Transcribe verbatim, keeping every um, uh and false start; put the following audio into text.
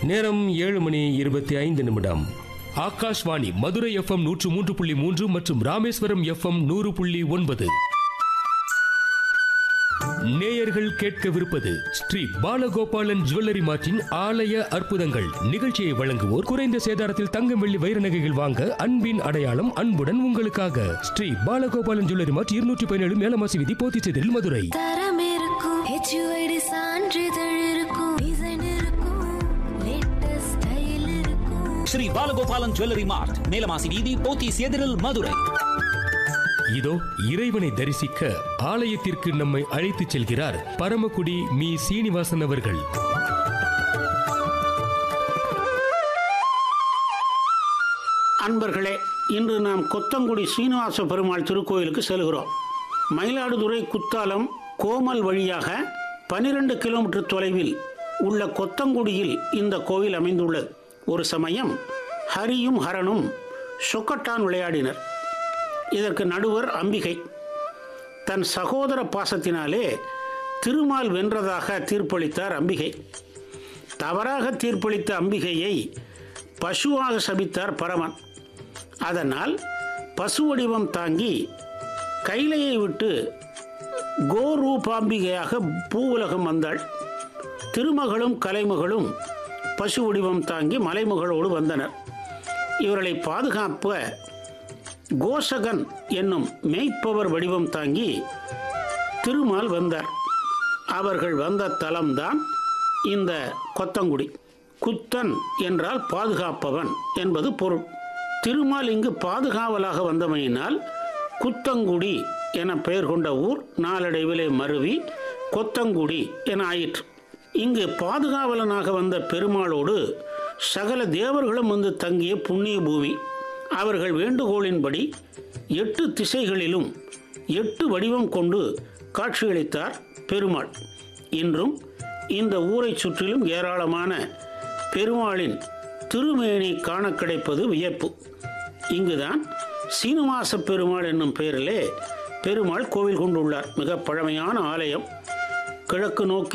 நேரம் ஏழு மணி இருபத்தி ஐந்து நிமிடம். ஆகாஷ்வாணி மதுரை எஃப்எம் நூற்று மூன்று புள்ளி மூன்று மற்றும் ராமேஸ்வரம் எஃப்எம் நூறு புள்ளி ஒன்பது. நேயர்கள் கேட்கவிருப்பது ஸ்ரீ பாலகோபாலன் ஜுவல்லரி மார்ட்டின் ஆலய அற்புதங்கள். நிகழ்ச்சியை வழங்குவோர் குறைந்த சேதாரத்தில் தங்கம் வெள்ளி வைர நகைகள் வாங்க அன்பின் அடையாளம் அன்புடன் உங்களுக்காக ஸ்ரீ பாலகோபாலன் ஜுவல்லரி மார்ட் இருநூற்றி பதினேழு மேலமாசி வீதி போத்திச்சேரியில் மதுரை. தரம் இருக்கும், ஹெச்யூஐடி சான்றிதழ் இருக்கும், டிசைன் இருக்கும், லேட்டஸ்ட் ஸ்டைல் இருக்கும். ஸ்ரீ பாலகோபாலன் ஜுவல்லரி மார்ட் மேலமாசி வீதி போத்திச்சேரியில் மதுரை. இதோ இறைவனை தரிசிக்க ஆலயத்திற்கு நம்மை அழைத்துச் செல்கிறார் பரமக்குடி மீ சீனிவாசன் அவர்கள். அன்பர்களே, இன்று நாம் கொத்தங்குடி சீனிவாச பெருமாள் திருக்கோயிலுக்கு செல்கிறோம். மயிலாடுதுறை குத்தாலம் கோமல் வழியாக பனிரெண்டு கிலோமீட்டர் தொலைவில் உள்ள கொத்தங்குடியில் இந்த கோவில் அமைந்துள்ளது. ஒரு சமயம் ஹரியும் ஹரனும் சொக்கட்டான் விளையாடினர். இதற்கு நடுவர் அம்பிகை தன் சகோதர பாசத்தினாலே திருமால் வென்றதாக தீர்ப்பளித்தார் அம்பிகை. தவறாக தீர்ப்பளித்த அம்பிகையை பசுவாக சபித்தார் பரமன். அதனால் பசு வடிவம் தாங்கி கைலையை விட்டு கோரூபாம்பிகையாக பூவுலகம் வந்தாள். திருமகளும் கலைமகளும் பசு வடிவம் தாங்கி மலைமகளோடு வந்தனர். இவர்களை பாதுகாப்ப கோசகன் என்னும் மேய்ப்பவர் வடிவம் தாங்கி திருமால் வந்தார். அவர்கள் வந்த தலம்தான் இந்த கொத்தங்குடி. குத்தன் என்றால் பாதுகாப்பவன் என்பது பொருள். திருமால் இங்கு பாதுகாவலாக வந்தமையினால் குத்தங்குடி என பெயர் கொண்ட ஊர் நாளடைவிலே மருவி கொத்தங்குடி என ஆயிற்று. இங்கு பாதுகாவலனாக வந்த பெருமாளோடு சகல தேவர்களும் வந்து தங்கிய புண்ணிய பூமி. அவர்கள் வேண்டுகோளின்படி எட்டு திசைகளிலும் எட்டு வடிவம் கொண்டு காட்சியளித்தார் பெருமாள். இன்றும் இந்த ஊரை சுற்றிலும் ஏராளமான பெருமாளின் திருமேனி காண கிடைப்பது வியப்பு. இங்குதான் சீனிவாச பெருமாள் என்னும் பெயரிலே பெருமாள் கோவில் கொண்டுள்ளார். மிக பழமையான ஆலயம். கிழக்கு நோக்கி